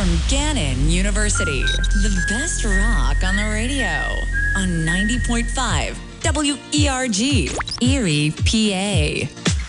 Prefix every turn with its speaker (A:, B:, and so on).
A: from Gannon University. The best rock on the radio on 90.5 WERG, Erie, PA.